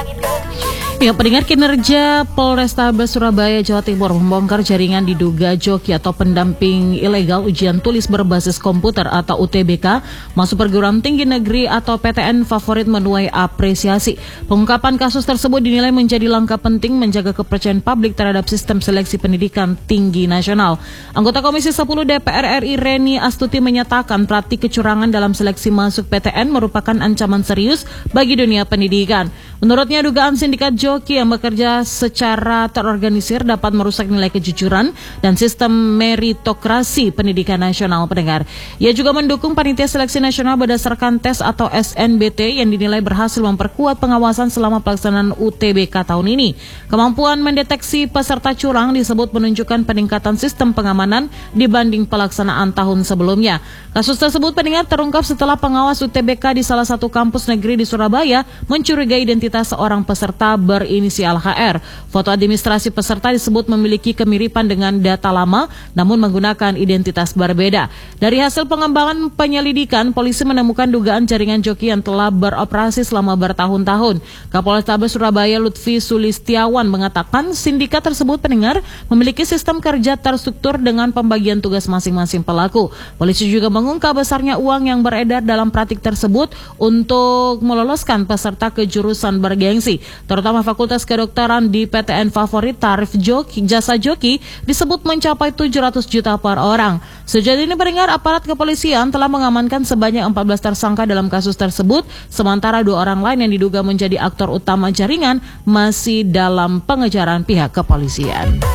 Ya, pendengar, kinerja Polrestabes Surabaya, Jawa Timur membongkar jaringan diduga joki atau pendamping ilegal ujian tulis berbasis komputer atau UTBK masuk perguruan tinggi negeri atau PTN favorit menuai apresiasi. Pengungkapan kasus tersebut dinilai menjadi langkah penting menjaga kepercayaan publik terhadap sistem seleksi pendidikan tinggi nasional. Anggota Komisi 10 DPR RI Reni Astuti menyatakan praktik kecurangan dalam seleksi masuk PTN merupakan ancaman serius bagi dunia pendidikan. Menurutnya, dugaan sindikat joki yang bekerja secara terorganisir dapat merusak nilai kejujuran dan sistem meritokrasi pendidikan nasional. Pendengar, ia juga mendukung panitia seleksi nasional berdasarkan tes atau SNBT yang dinilai berhasil memperkuat pengawasan selama pelaksanaan UTBK tahun ini. Kemampuan mendeteksi peserta curang disebut menunjukkan peningkatan sistem pengamanan dibanding pelaksanaan tahun sebelumnya. Kasus tersebut, pendengar, terungkap setelah pengawas UTBK di salah satu kampus negeri di Surabaya mencurigai identitas seorang peserta berinisial HR. Foto administrasi peserta disebut memiliki kemiripan dengan data lama, namun menggunakan identitas berbeda. Dari hasil pengembangan penyelidikan, polisi menemukan dugaan jaringan joki yang telah beroperasi selama bertahun-tahun. Kapolrestabes Surabaya Lutfi Sulistiawan mengatakan sindikat tersebut, pendengar, memiliki sistem kerja terstruktur dengan pembagian tugas masing-masing pelaku. Polisi juga mengungkap besarnya uang yang beredar dalam praktik tersebut untuk meloloskan peserta ke jurusan bergengsi, terutama Fakultas Kedokteran di PTN favorit. Tarif jasa joki disebut mencapai 700 juta per orang. Sejauh ini, pendengar, aparat kepolisian telah mengamankan sebanyak 14 tersangka dalam kasus tersebut, sementara 2 orang lain yang diduga menjadi aktor utama jaringan masih dalam pengejaran pihak kepolisian.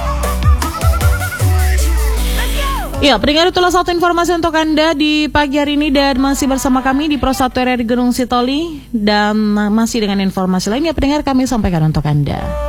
Ya, pendengar, itulah satu informasi untuk Anda di pagi hari ini dan masih bersama kami di Pro 1 RRI Gunung Sitoli, dan masih dengan informasi lainnya, pendengar, kami sampaikan untuk Anda.